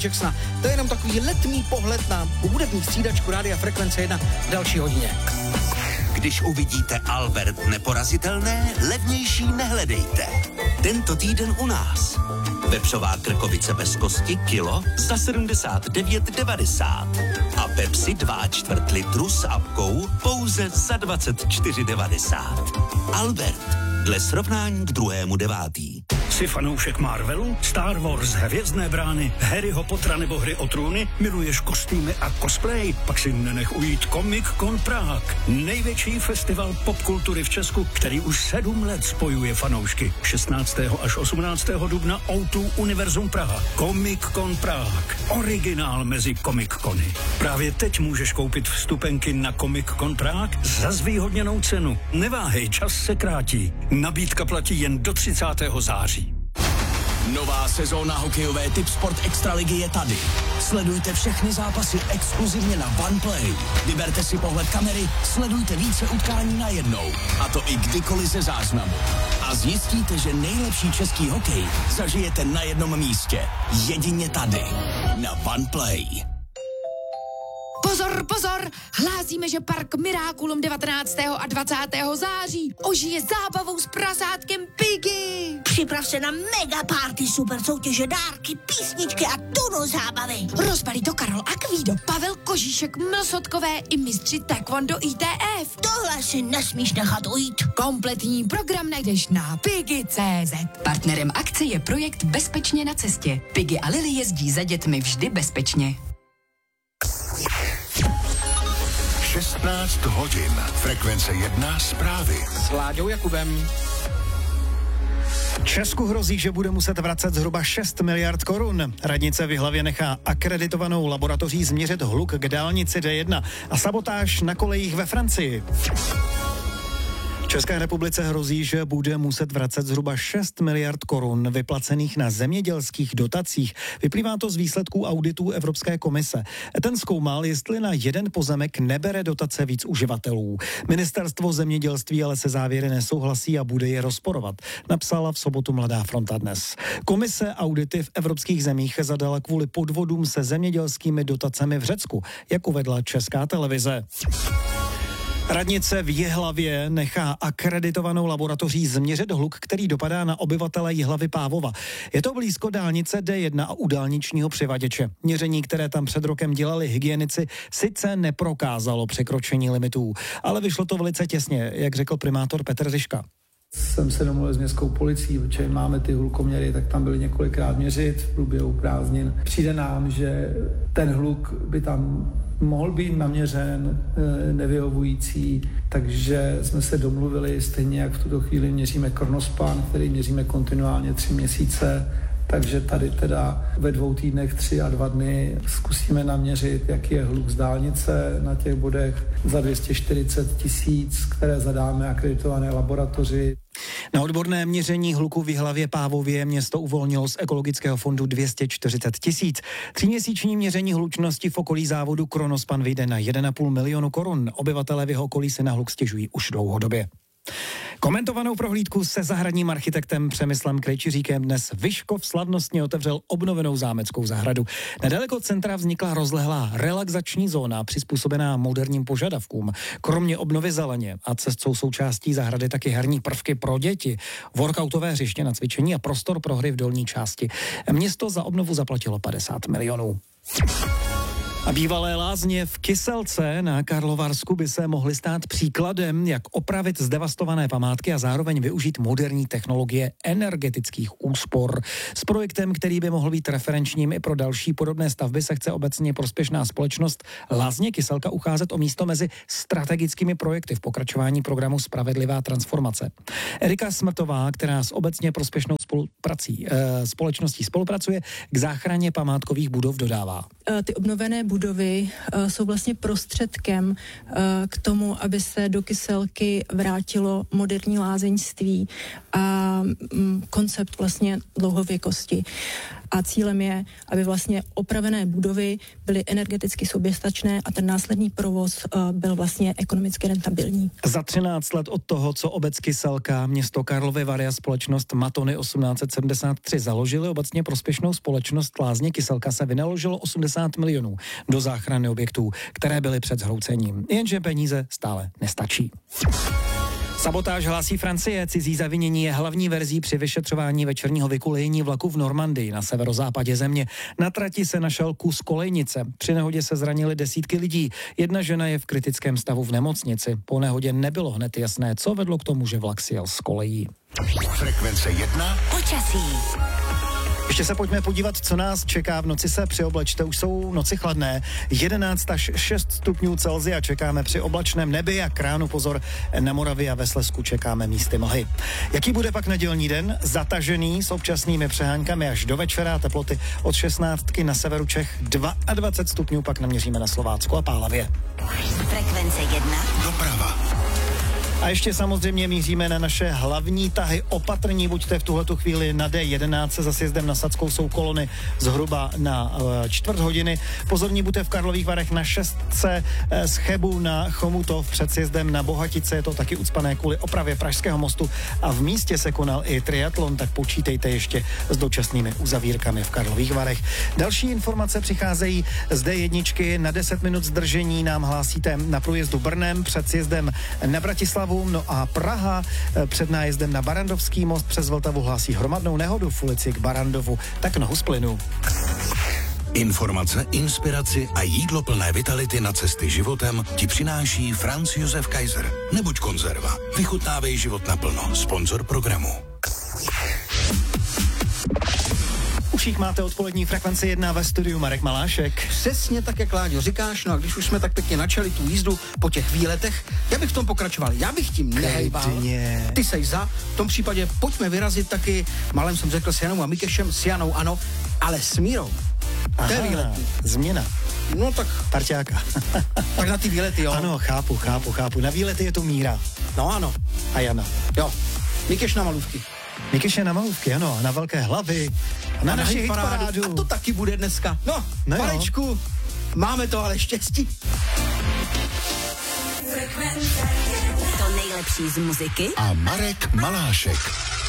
Jacksona. To je jenom takový letmý pohled na hudební střídačku Rádia Frekvence 1 v další hodině. Když uvidíte Albert Neporazitelné, levnější nehledejte. Tento týden u nás. Vepřová krkovice bez kosti kilo za 79,90. A Pepsi 2,4 litru s apkou pouze za 24,90. Albert, dle srovnání k 2.9. Jsi fanoušek Marvelu, Star Wars, Hvězdné brány, Harryho Pottera nebo Hry o trůny? Miluješ kostýmy a cosplay? Pak si nenech ujít Comic Con Prague. Největší festival popkultury v Česku, který už 7 let spojuje fanoušky. 16. až 18. dubna O2 Univerzum Praha. Comic Con Prague. Originál mezi Comic Cony. Právě teď můžeš koupit vstupenky na Comic Con Prague za zvýhodněnou cenu. Neváhej, čas se krátí. Nabídka platí jen do 30. září. Nová sezóna hokejové Tipsport Extraligy je tady. Sledujte všechny zápasy exkluzivně na OnePlay. Vyberte si pohled kamery, sledujte více utkání najednou. A to i kdykoliv ze záznamu. A zjistíte, že nejlepší český hokej zažijete na jednom místě. Jedině tady. Na OnePlay. Pozor, pozor! Hlásíme, že Park Miraculum 19. a 20. září ožije zábavou s prasátkem Piggy. Připrav se na mega party, super soutěže, dárky, písničky a tunu zábavy. Rozbalí to Karol Akvído, Pavel Kožíšek, Mlsotkové i mistři Taekwondo ITF. Tohle si nesmíš nechat ujít. Kompletní program najdeš na Piggy.cz. Partnerem akce je projekt Bezpečně na cestě. Piggy a Lily jezdí za dětmi vždy bezpečně. 16 hodin. Frekvence 1 zprávy. S Láďou Jakubem. Česku hrozí, že bude muset vracet zhruba 6 miliard korun. Radnice v Jihlavě nechá akreditovanou laboratoří změřit hluk k dálnici D1 a sabotáž na kolejích ve Francii. České republice hrozí, že bude muset vracet zhruba 6 miliard korun vyplacených na zemědělských dotacích. Vyplývá to z výsledků auditů Evropské komise. Ten zkoumal, jestli na jeden pozemek nebere dotace víc uživatelů. Ministerstvo zemědělství ale se závěry nesouhlasí a bude je rozporovat, napsala v sobotu Mladá fronta dnes. Komise audity v evropských zemích zadala kvůli podvodům se zemědělskými dotacemi v Řecku, jak uvedla Česká televize. Radnice v Jihlavě nechá akreditovanou laboratoří změřit hluk, který dopadá na obyvatele Jihlavy Pávova. Je to blízko dálnice D1 a u dálničního přivaděče. Měření, které tam před rokem dělali hygienici, sice neprokázalo překročení limitů, ale vyšlo to velice těsně, jak řekl primátor Petr Ryška. Jsem se domluvil s městskou policií, protože máme ty hlukoměry, tak tam byli několikrát měřit v průběhu prázdnin. Přijde nám, že ten hluk by tam mohl být naměřen nevyhovující, takže jsme se domluvili, stejně jak v tuto chvíli měříme Kronospan, který měříme kontinuálně 3 měsíce, takže tady teda ve 2 týdnech 3 a 2 dny zkusíme naměřit, jaký je hluk z dálnice na těch bodech za 240 000, které zadáme akreditované laboratoři. Na odborné měření hluku v Jihlavě Pávově město uvolnilo z ekologického fondu 240 000. 3měsíční měření hlučnosti v okolí závodu Kronospan vyjde na 1,5 milionu korun. Obyvatelé v jeho okolí se na hluk stěžují už dlouhodobě. Komentovanou prohlídku se zahradním architektem Přemyslem Krejčiříkem dnes Vyškov slavnostně otevřel obnovenou zámeckou zahradu. Nedaleko centra vznikla rozlehlá relaxační zóna přizpůsobená moderním požadavkům. Kromě obnovy zeleně a cest jsou součástí zahrady taky herní prvky pro děti, workoutové hřiště na cvičení a prostor pro hry v dolní části. Město za obnovu zaplatilo 50 milionů. A bývalé lázně v Kyselce na Karlovarsku by se mohly stát příkladem, jak opravit zdevastované památky a zároveň využít moderní technologie energetických úspor. S projektem, který by mohl být referenčním i pro další podobné stavby, se chce obecně prospěšná společnost Lázně Kyselka ucházet o místo mezi strategickými projekty v pokračování programu Spravedlivá transformace. Erika Smrtová, která s obecně prospěšnou společností spolupracuje, k záchraně památkových budov dodává. Ty obnovené budovy jsou vlastně prostředkem k tomu, aby se do Kyselky vrátilo moderní lázeňství a koncept vlastně dlouhověkosti. a cílem je, aby vlastně opravené budovy byly energeticky soběstačné a ten následný provoz byl vlastně ekonomicky rentabilní. Za 13 let od toho, co obec Kyselka, město Karlovy Vary a společnost Matony 1873 založili obecně prospěšnou společnost Lázně Kyselka, se vynaložilo 80 milionů do záchrany objektů, které byly před zhroucením. Jenže peníze stále nestačí. Sabotáž hlásí Francie. Cizí zavinění je hlavní verzí při vyšetřování večerního vykolejení vlaku v Normandii na severozápadě země. Na trati se našel kus kolejnice. Při nehodě se zranily desítky lidí. Jedna žena je v kritickém stavu v nemocnici. Po nehodě nebylo hned jasné, co vedlo k tomu, že vlak sjel z kolejí. Frekvence 1. Počasí. Ještě se pojďme podívat, co nás čeká. V noci se přioblečte, už jsou noci chladné. 11 až 6 stupňů Celsia čekáme při oblačném nebi a k ránu pozor, na Moravě a ve Slezsku čekáme místy mlhy. Jaký bude pak nedělní den? Zatažený s občasnými přehánkami až do večera, teploty od 16 na severu Čech, 22 stupňů pak naměříme na Slovácku a Pálavě. Frekvence 1. Doprava. A ještě samozřejmě míříme na naše hlavní tahy. Opatrní buďte v tuhletu chvíli na D11 za sjezdem na Sadskou, jsou kolony zhruba na čtvrt hodiny. Pozorní buďte v Karlových Varech na 6 z Chebu na Chomutov před sjezdem na Bohatice, je to taky ucpané kvůli opravě Pražského mostu a v místě se konal i triatlon, tak počítejte ještě s dočasnými uzavírkami v Karlových Varech. Další informace přicházejí z D1, na 10 minut zdržení nám hlásíte na průjezdu Brnem před sjezdem na Bratislavu. No a Praha před nájezdem na Barandovský most přes Vltavu hlásí hromadnou nehodu v ulici k Barandovu, tak nohu z plynu. Informace, inspiraci a jídlo plné vitality na cesty životem ti přináší Franz Josef Kaiser. Nebuď konzerva. Vychutnávej život naplno. Sponzor programu. Uších máte odpolední Frekvenci 1 ve studiu Marek Malášek. Přesně tak, jak Láďo říkáš, no a když už jsme tak pěkně načali tu jízdu po těch výletech, já bych v tom pokračoval, já bych tím nehejbal. Ty seš za, v tom případě pojďme vyrazit taky, malem jsem řekl s Janou a Mikešem, s Janou ano, ale s Mírou. To je výletní. Změna. No tak. Parťáka. Tak na ty výlety, jo. Ano, chápu. Na výlety je to Míra. No ano. A Jana. Jo. Mikeš na malůvky. Mikeš je na malůvky, ano, a na velké hlavy. A na naši hitparádu. A to taky bude dneska. No Marečku, máme to ale štěstí. To nejlepší z muziky a Marek Malášek.